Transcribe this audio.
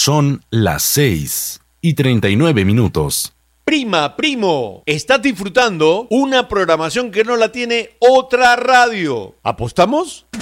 Son las 6:39. Prima, primo, estás disfrutando una programación que no la tiene otra radio. ¿Apostamos?